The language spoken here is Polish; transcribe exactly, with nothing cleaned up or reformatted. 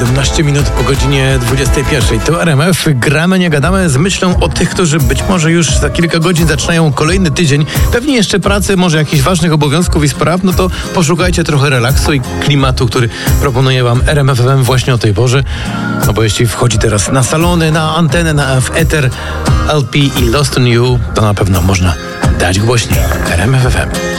siedemnaście minut po godzinie dwudziestej pierwszej. To R M F. Gramy, nie gadamy z myślą o tych, którzy być może już za kilka godzin zaczynają kolejny tydzień. Pewnie jeszcze pracy, może jakichś ważnych obowiązków i spraw. No to poszukajcie trochę relaksu i klimatu, który proponuje wam R M F F M właśnie o tej porze. No bo jeśli wchodzi teraz na salony, na antenę, na w eter L P i Lost on You, to na pewno można dać głośniej. R M F F M.